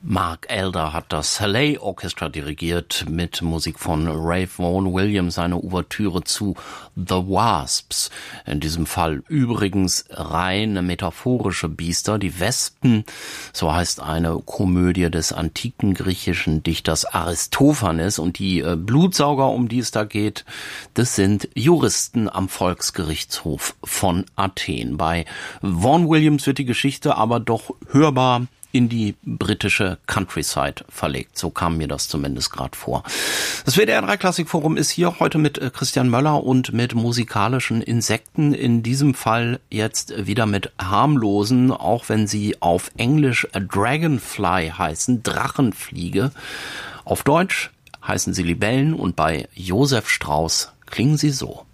Mark Elder hat das Halle Orchestra dirigiert mit Musik von Ralph Vaughan Williams, seine Ouvertüre zu The Wasps. In diesem Fall übrigens rein metaphorische Biester, die Wespen, so heißt eine Komödie des antiken griechischen Dichters Aristophanes. Und die Blutsauger, um die es da geht, das sind Juristen am Volksgerichtshof von Athen. Bei Vaughan Williams wird die Geschichte aber doch hörbar in die britische Countryside verlegt. So kam mir das zumindest gerade vor. Das WDR 3 Klassikforum ist hier heute mit Christian Möller und mit musikalischen Insekten. In diesem Fall jetzt wieder mit harmlosen, auch wenn sie auf Englisch Dragonfly heißen, Drachenfliege. Auf Deutsch heißen sie Libellen und bei Josef Strauß klingen sie so.